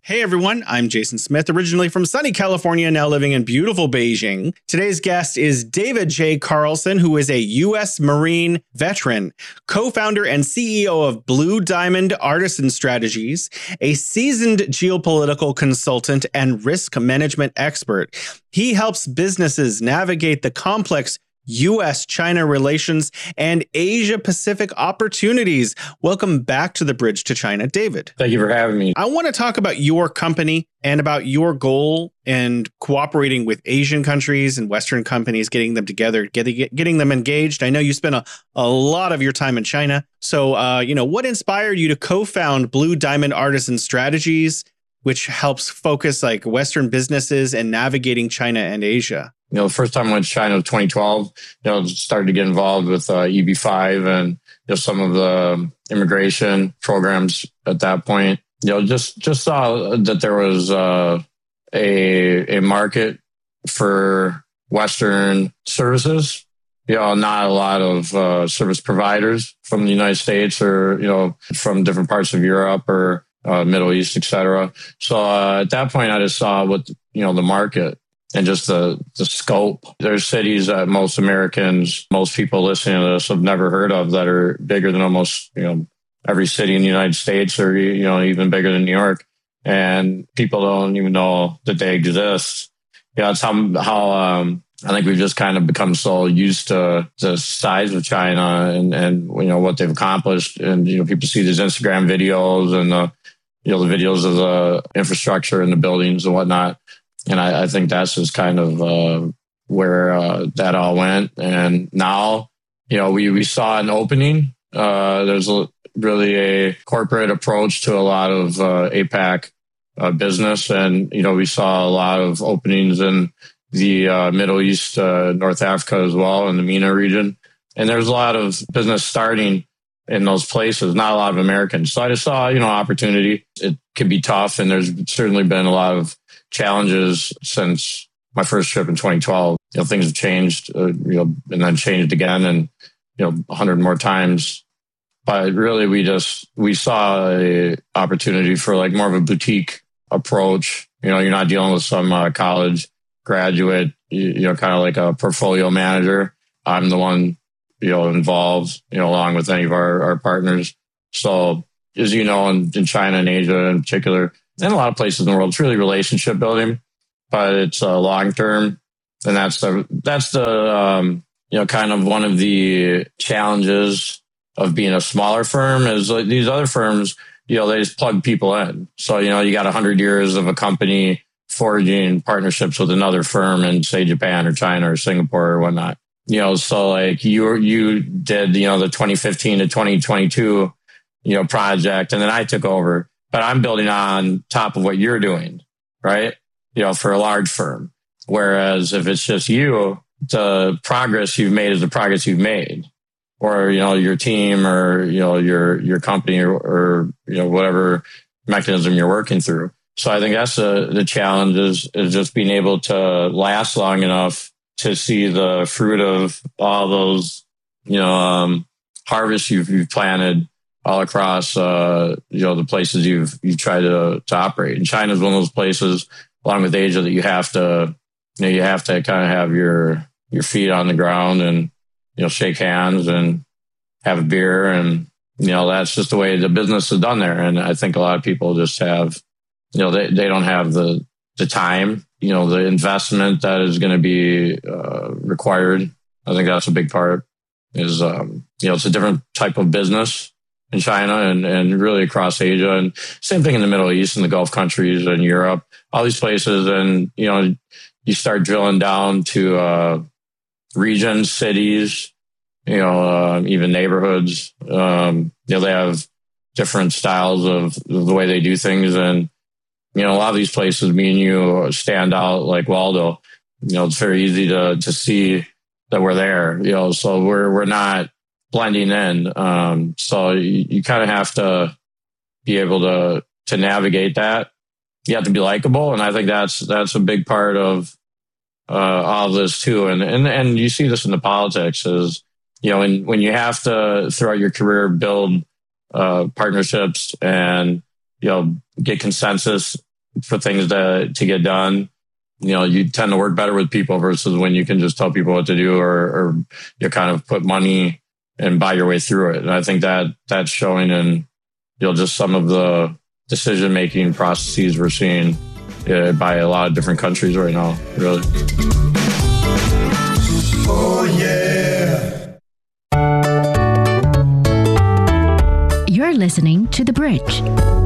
Hey everyone, I'm Jason Smith, originally from sunny California, now living in beautiful Beijing. Today's guest is David J. Carlson, who is a U.S. Marine veteran, co-founder and CEO of Blue Diamond Artisan Strategies, a seasoned geopolitical consultant and risk management expert. He helps businesses navigate the complex U.S.-China relations and Asia-Pacific opportunities. Welcome back to the Bridge to China, David. Thank you for having me. I want to talk about your company and about your goal in cooperating with Asian countries and Western companies, getting them together, getting them engaged. I know you spent a lot of your time in China. So, what inspired you to co-found Blue Diamond Artisan Strategies, which helps focus like Western businesses and navigating China and Asia? The first time I went to China was 2012, started to get involved with EB5 and some of the immigration programs at that point. Just saw that there was a market for Western services. Not a lot of service providers from the United States or, from different parts of Europe or Middle East, et cetera. So at that point, I just saw what, the market and just the scope. There's cities that most Americans, most people listening to this have never heard of that are bigger than almost, every city in the United States or, even bigger than New York. And people don't even know that they exist. It's how I think we've just kind of become so used to the size of China and what they've accomplished. And, people see these Instagram videos and the videos of the infrastructure and the buildings and whatnot. And I think that's just kind of where that all went. And now, we saw an opening. There's really a corporate approach to a lot of APAC business. And, we saw a lot of openings in the Middle East, North Africa as well, in the MENA region. And there's a lot of business starting in those places, not a lot of Americans. So I just saw, opportunity. It can be tough. And there's certainly been a lot of challenges since my first trip in 2012. Things have changed, and then changed again and, 100 more times. But really, we saw a opportunity for like more of a boutique approach. You're not dealing with some college graduate, kind of like a portfolio manager. I'm the one, involved, along with any of our partners. So as you know, in China and Asia in particular, and a lot of places in the world, it's really relationship building, but it's long term. And that's the kind of one of the challenges of being a smaller firm is like these other firms, they just plug people in. So, you got 100 years of a company forging partnerships with another firm in, say, Japan or China or Singapore or whatnot. So like you did, the 2015 to 2022, project, and then I took over. But I'm building on top of what you're doing, right? For a large firm. Whereas if it's just you, the progress you've made is the progress you've made. Or, your team or, your company or whatever mechanism you're working through. So I think that's the challenge is just being able to last long enough to see the fruit of all those, harvests you've planted all across, the places you've tried to operate. And China is one of those places, along with Asia, that you have to kind of have your feet on the ground and, shake hands and have a beer. And, that's just the way the business is done there. And I think a lot of people just have, they don't have the time, the investment that is going to be required. I think that's a big part is, it's a different type of business in China and really across Asia, and same thing in the Middle East and the Gulf countries and Europe, all these places. And, you start drilling down to regions, cities, even neighborhoods. They have different styles of the way they do things. And, a lot of these places, me and you stand out like Waldo. It's very easy to see that we're there, so we're not blending in. So you kind of have to be able to navigate that. You have to be likable. And I think that's a big part of all of this too. And you see this in the politics is, when you have to throughout your career build partnerships and, get consensus for things to get done. You tend to work better with people versus when you can just tell people what to do or you kind of put money and buy your way through it. And I think that's showing in, just some of the decision-making processes we're seeing by a lot of different countries right now, really. Oh, yeah. You're listening to The Bridge.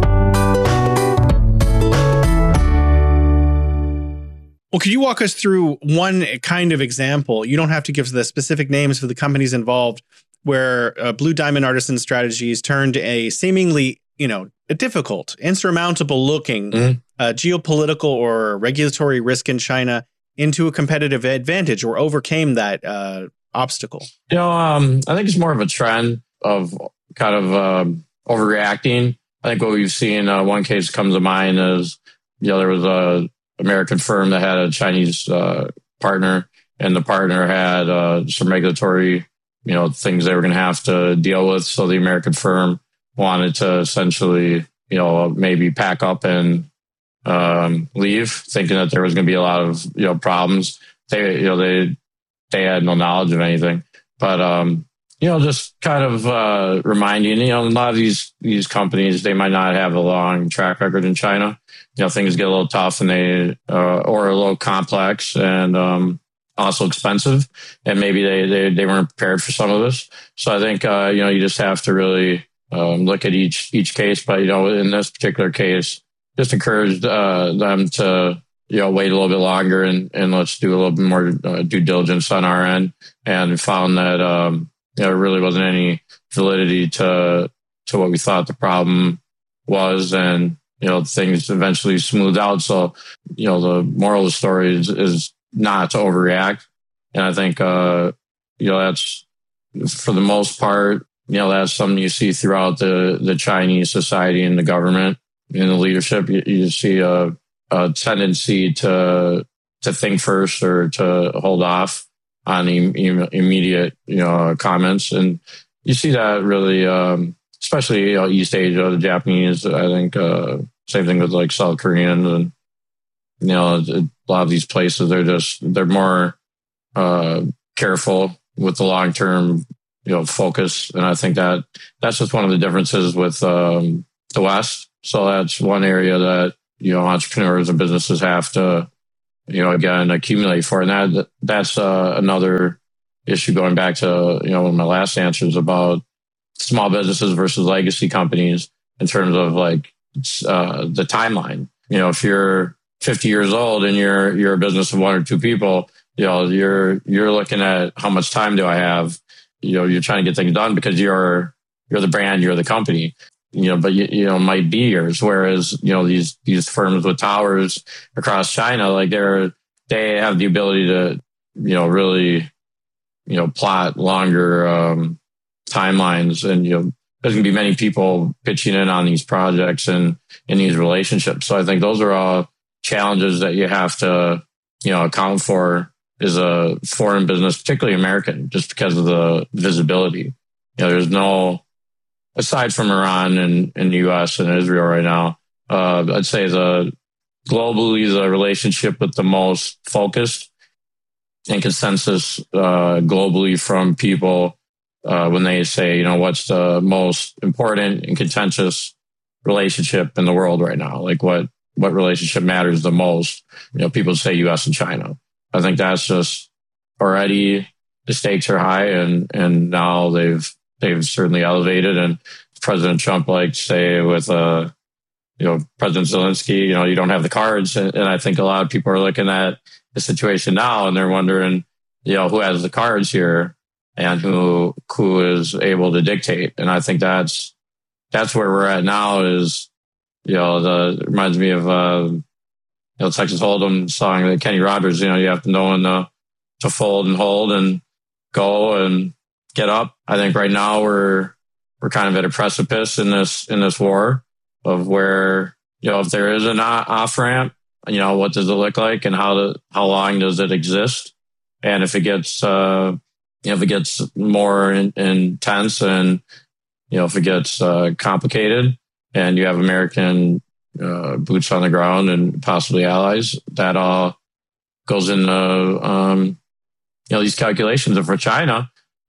Well, could you walk us through one kind of example? You don't have to give the specific names for the companies involved, where Blue Diamond Artisan Strategies turned a seemingly, a difficult, insurmountable looking geopolitical or regulatory risk in China into a competitive advantage, or overcame that obstacle? I think it's more of a trend of kind of overreacting. I think what we've seen, one case comes to mind is, there was a American firm that had a Chinese partner, and the partner had some regulatory, things they were going to have to deal with. So the American firm wanted to essentially, maybe pack up and leave, thinking that there was going to be a lot of, problems. They had no knowledge of anything, but just kind of reminding, a lot of these companies, they might not have a long track record in China. Things get a little tough and or a little complex and also expensive, and maybe they weren't prepared for some of this. So I think you just have to really look at each case, but in this particular case, just encourage them to wait a little bit longer and let's do a little bit more due diligence on our end, and found that there really wasn't any validity to what we thought the problem was, and things eventually smoothed out. So the moral of the story is not to overreact, and I think that's, for the most part, that's something you see throughout the Chinese society and the government and the leadership. You see a tendency to think first or to hold off on immediate comments, and you see that really, especially East Asia, the Japanese. I think same thing with like South Koreans, and a lot of these places, they're more careful with the long term focus, and I think that's just one of the differences with the West. So that's one area that entrepreneurs and businesses have to again accumulate for, and that's another issue, going back to one of my last answers about small businesses versus legacy companies in terms of like the timeline. If you're 50 years old and you're a business of one or two people, you're looking at how much time do I have. You're trying to get things done because you're the brand, you're the company. But it might be years. Whereas these firms with towers across China, like they have the ability to really plot longer timelines, and there's going to be many people pitching in on these projects and in these relationships. So I think those are all challenges that you have to account for as a foreign business, particularly American, just because of the visibility. There's no, aside from Iran and the U.S. and Israel right now, I'd say globally the relationship with the most focused and consensus globally from people when they say, what's the most important and contentious relationship in the world right now? Like what relationship matters the most? People say U.S. and China. I think that's just already, the stakes are high, and now they've certainly elevated. And President Trump likes to say with President Zelensky, you don't have the cards. And I think a lot of people are looking at the situation now and they're wondering, who has the cards here and who is able to dictate. And I think that's where we're at now. Is it reminds me of Texas Hold'em song that Kenny Rogers. You have to know when to fold and hold and go and get up. I think right now we're kind of at a precipice in this war of where if there is an off ramp, what does it look like and how long does it exist? And if it gets more intense and if it gets complicated and you have American boots on the ground and possibly allies. That all goes into these calculations. And for China,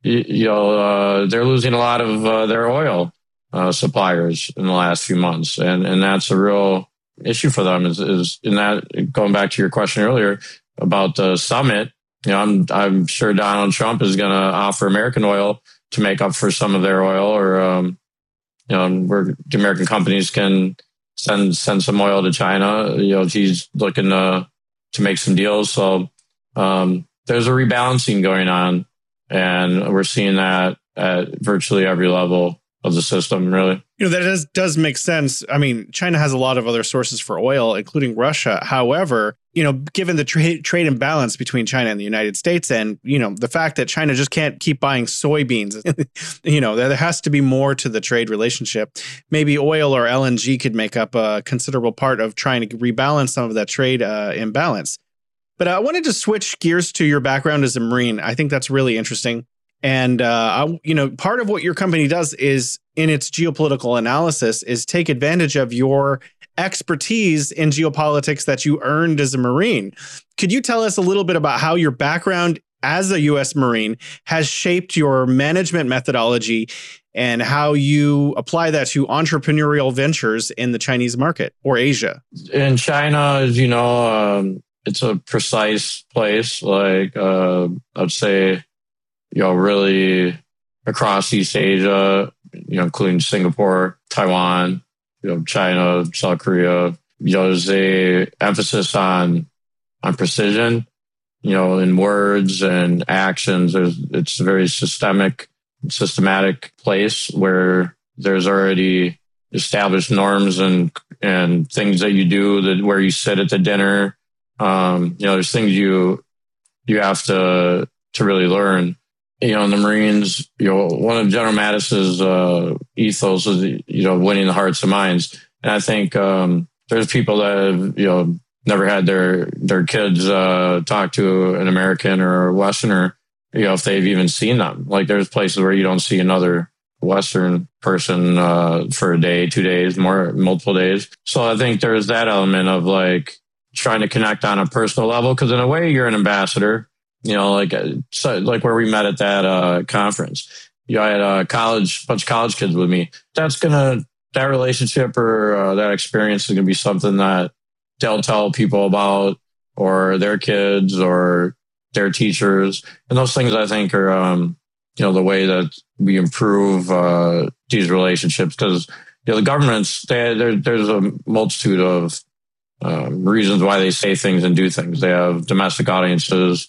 they're losing a lot of their oil suppliers in the last few months, and that's a real issue for them. Is in that, going back to your question earlier about the summit. I'm sure Donald Trump is going to offer American oil to make up for some of their oil, or where the American companies can send some oil to China. He's looking to make some deals. So there's a rebalancing going on, and we're seeing that at virtually every level of the system, really. That does make sense. I mean, China has a lot of other sources for oil, including Russia. However, given the trade imbalance between China and the United States, and, the fact that China just can't keep buying soybeans, there has to be more to the trade relationship. Maybe oil or LNG could make up a considerable part of trying to rebalance some of that trade imbalance. But I wanted to switch gears to your background as a Marine. I think that's really interesting. And, part of what your company does is, in its geopolitical analysis, is take advantage of your expertise in geopolitics that you earned as a Marine. Could you tell us a little bit about how your background as a U.S. Marine has shaped your management methodology and how you apply that to entrepreneurial ventures in the Chinese market or Asia? In China, as you know, it's a precise place. Like I'd say, really across East Asia, including Singapore, Taiwan, China, South Korea, there's a emphasis on precision, in words and actions. It's a very systematic place where there's already established norms and things that you do, where you sit at the dinner. There's things you have to really learn. In the Marines, one of General Mattis's ethos is, winning the hearts and minds. And I think there's people that have, never had their kids talk to an American or a Westerner, if they've even seen them. Like, there's places where you don't see another Western person for a day, 2 days, multiple days. So I think there's that element of like trying to connect on a personal level, because in a way you're an ambassador. Like where we met at that conference. I had a bunch of college kids with me. That relationship or that experience is going to be something that they'll tell people about, or their kids or their teachers. And those things, I think, are the way that we improve these relationships. Because the governments, there's a multitude of reasons why they say things and do things. They have domestic audiences,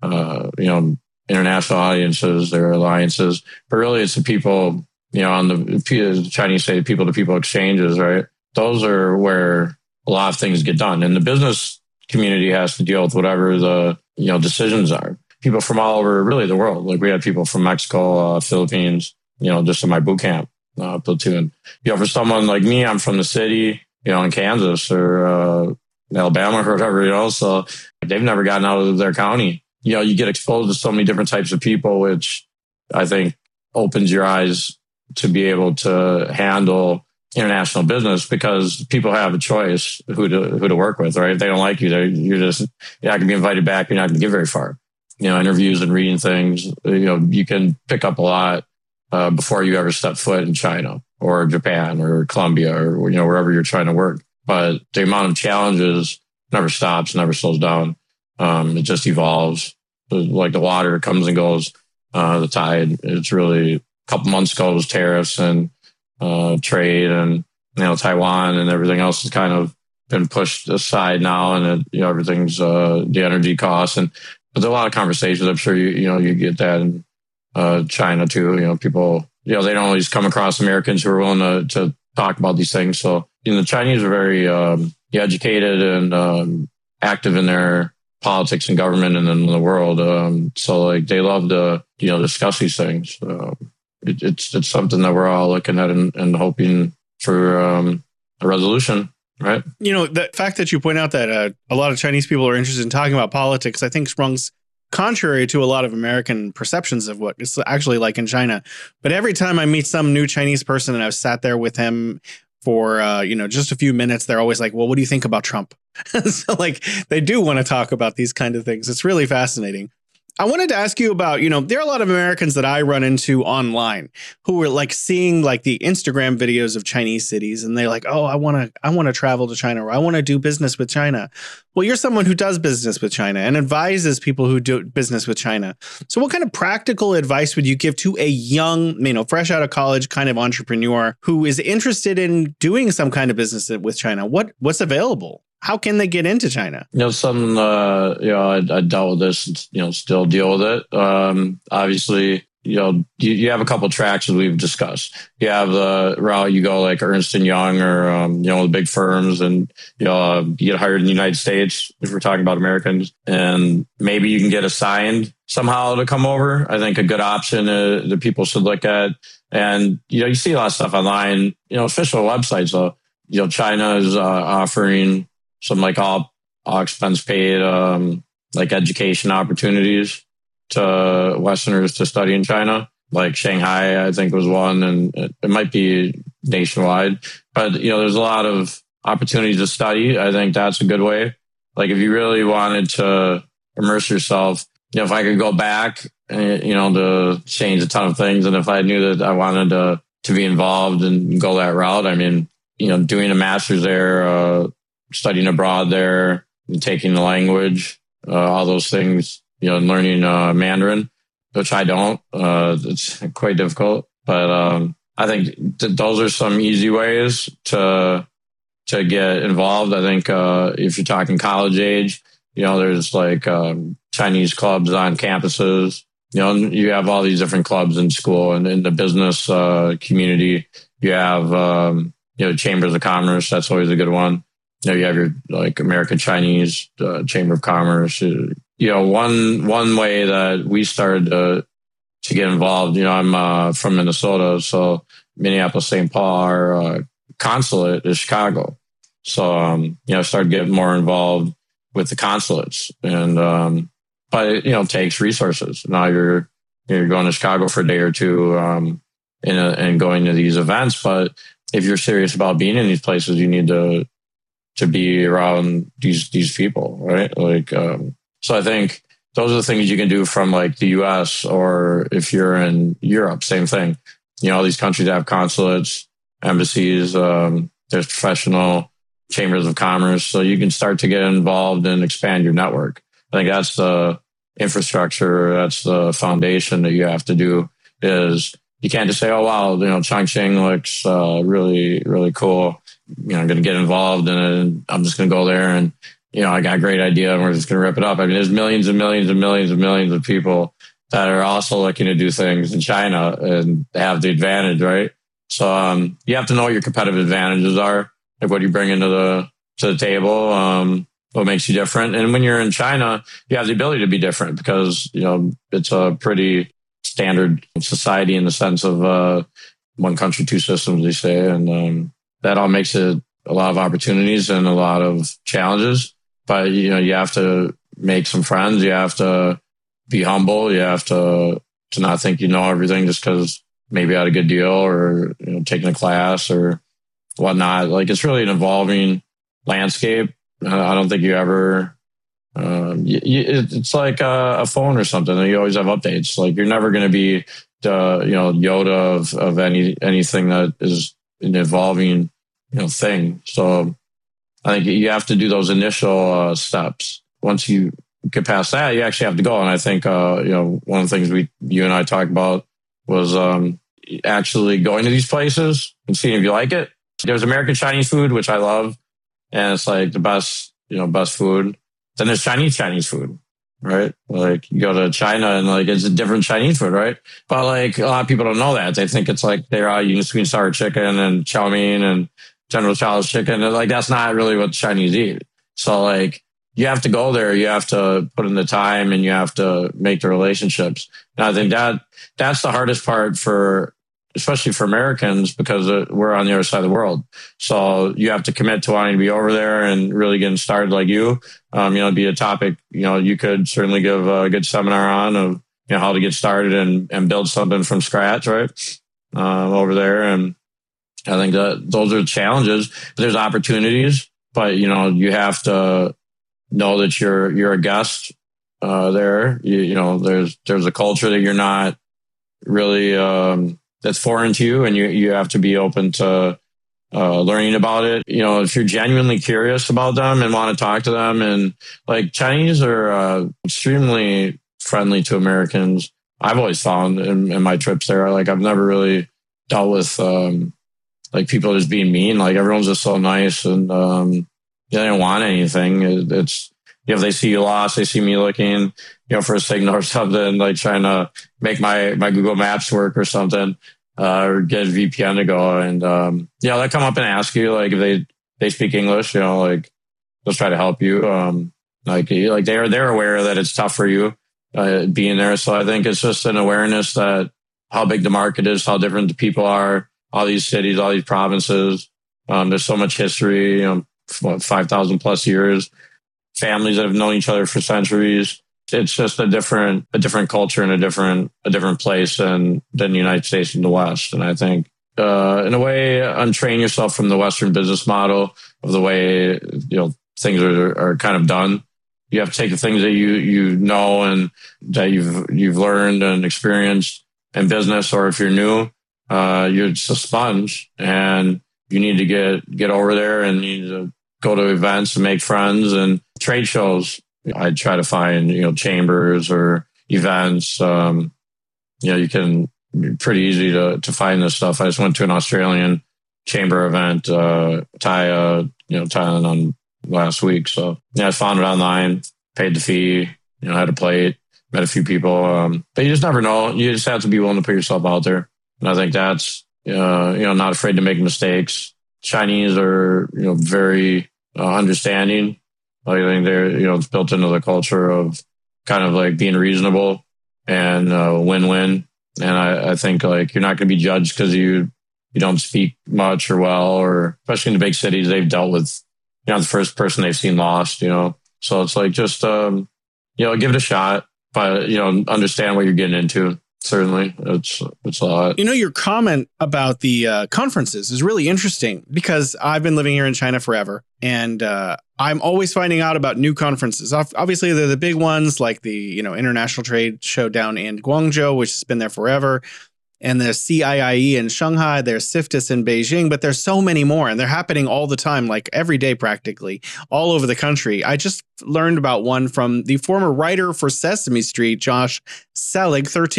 international audiences, their alliances, but really it's the people, on the Chinese say people-to-people exchanges, right? Those are where a lot of things get done. And the business community has to deal with whatever the, decisions are. People from all over really the world. Like, we had people from Mexico, Philippines, just in my boot camp platoon. For someone like me, I'm from the city, in Kansas or Alabama or whatever, so they've never gotten out of their county. You get exposed to so many different types of people, which I think opens your eyes to be able to handle international business, because people have a choice who to work with, right? If they don't like you, you're not going to be invited back. You're not going to get very far. Interviews and reading things, you can pick up a lot before you ever step foot in China or Japan or Colombia or, wherever you're trying to work. But the amount of challenges never stops, never slows down. It just evolves. Like the water comes and goes, the tide. It's really, a couple months ago, it was tariffs and trade, and Taiwan and everything else has kind of been pushed aside now, and everything's the energy costs, but there's a lot of conversations. I'm sure you get that in China too. People they don't always come across Americans who are willing to talk about these things. So the Chinese are very educated and active in their politics and government and in the world. So like they love to, discuss these things. It's something that we're all looking at and hoping for a resolution, right? The fact that you point out that a lot of Chinese people are interested in talking about politics, I think runs contrary to a lot of American perceptions of what it's actually like in China. But every time I meet some new Chinese person and I've sat there with him for, just a few minutes, they're always like, well, what do you think about Trump? So like they do want to talk about these kind of things. It's really fascinating. I wanted to ask you about, there are a lot of Americans that I run into online who are like seeing like the Instagram videos of Chinese cities and they're like, oh, I want to travel to China, or I want to do business with China. Well, you're someone who does business with China and advises people who do business with China. So what kind of practical advice would you give to a young, fresh out of college kind of entrepreneur who is interested in doing some kind of business with China? What's available? How can they get into China? I dealt with this, still deal with it. Obviously, you have a couple of tracks as we've discussed. You have the route you go like Ernst & Young or, the big firms, and, you get hired in the United States, if we're talking about Americans, and maybe you can get assigned somehow to come over. I think a good option that people should look at. And, you see a lot of stuff online, official websites, though. China is offering some like all expense paid, like education opportunities to Westerners to study in China. Like Shanghai, I think was one, and it might be nationwide. But, there's a lot of opportunities to study. I think that's a good way. Like if you really wanted to immerse yourself, if I could go back, to change a ton of things. And if I knew that I wanted to be involved and go that route, doing a master's there, studying abroad there, and taking the language, all those things, and learning Mandarin, which I don't. It's quite difficult. But I think those are some easy ways to get involved. I think if you're talking college age, there's like Chinese clubs on campuses. You have all these different clubs in school, and in the business community, you have chambers of commerce. That's always a good one. You have your like American Chinese Chamber of Commerce. One way that we started to get involved. I'm from Minnesota, so Minneapolis, St. Paul, our consulate is Chicago. So I started getting more involved with the consulates, and but it takes resources. Now you're going to Chicago for a day or two, and going to these events. But if you're serious about being in these places, you need to be around these people, right? Like, so I think those are the things you can do from like the US, or if you're in Europe, same thing. All these countries have consulates, embassies, there's professional chambers of commerce. So you can start to get involved and expand your network. I think that's the infrastructure. That's the foundation that you have to do. Is you can't just say, oh, wow, Chongqing looks really, really cool. I'm going to get involved and I'm just going to go there and, I got a great idea and we're just going to rip it up. There's millions and millions and millions and millions of people that are also looking to do things in China and have the advantage, right? So you have to know what your competitive advantages are, like what you bring into the table, what makes you different. And when you're in China, you have the ability to be different because, it's a pretty standard society in the sense of one country, two systems, they say. And that all makes it a lot of opportunities and a lot of challenges. But, you have to make some friends. You have to be humble. You have to not think you know everything just because maybe you had a good deal or, taking a class or whatnot. Like, it's really an evolving landscape. I don't think you ever, it's like a phone or something. You always have updates. Like, you're never going to be the, Yoda of anything that is an evolving, thing. So I think you have to do those initial steps. Once you get past that, you actually have to go. And I think, one of the things you and I talked about was actually going to these places and seeing if you like it. There's American Chinese food, which I love. And it's like the best food. Then there's Chinese food, right? Like you go to China and like it's a different Chinese food, right? But like a lot of people don't know that. They think it's like they're all eating sweet and sour chicken and chow mein and General Chow's chicken. And like that's not really what the Chinese eat. So like you have to go there, you have to put in the time and you have to make the relationships. And I think that's the hardest part especially for Americans, because we're on the other side of the world. So you have to commit to wanting to be over there and really getting started like you. It'd be a topic, you could certainly give a good seminar on of, how to get started and build something from scratch, right? Over there. And I think that those are challenges. There's opportunities, but you have to know that you're a guest there. There's a culture that you're not really that's foreign to you, and you have to be open to learning about it. If you're genuinely curious about them and want to talk to them, and like Chinese are extremely friendly to Americans. I've always found in my trips there, like I've never really dealt with like people just being mean. Like everyone's just so nice, and they don't want anything. It's if they see you lost, they see me looking, for a signal or something, like trying to make my Google Maps work or something. Or get a VPN to go, and they come up and ask you like if they speak English, like they'll try to help you. They're aware that it's tough for you being there, so I think it's just an awareness that how big the market is, how different the people are, all these cities, all these provinces. There's so much history, 5,000 plus years, families that have known each other for centuries. It's just a different culture and a different place than the United States and the West. And I think, in a way, untrain yourself from the Western business model of the way, things are kind of done. You have to take the things that you know and that you've learned and experienced in business, or if you're new, you're just a sponge, and you need to get over there and you need to go to events and make friends and trade shows. I try to find, chambers or events. You can pretty easy to find this stuff. I just went to an Australian chamber event, Thailand on last week. So I found it online, paid the fee, had a plate, met a few people. But you just never know. You just have to be willing to put yourself out there. And I think that's, not afraid to make mistakes. Chinese are, very understanding. I think they're, it's built into the culture of kind of like being reasonable and win-win. And I think like you're not going to be judged because you don't speak much or well, or especially in the big cities, they've dealt with, the first person they've seen lost, So it's like just, give it a shot, but, understand what you're getting into. Certainly, it's a lot. Your comment about the conferences is really interesting because I've been living here in China forever, and I'm always finding out about new conferences. Obviously, they're the big ones like the International Trade Show down in Guangzhou, which has been there forever, and there's CIIE in Shanghai, there's CIFTIS in Beijing, but there's so many more, and they're happening all the time, like every day practically, all over the country. I just learned about one from the former writer for Sesame Street, Josh Selig, 13